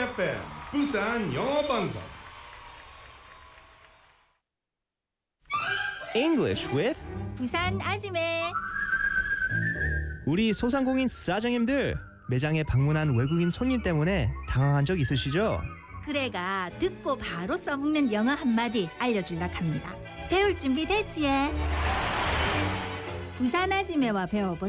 FM 부산 영어 방송. English with 부산 아지매. 우리 소상공인 사장님들 매장에 방문한 외국인 손님 때문에 당황한 적 있으시죠? 그래가 듣고 바로 써먹는 영어 한마디 알려줄라 합니다. 배울 준비 됐지? 부산 아지매와 배워본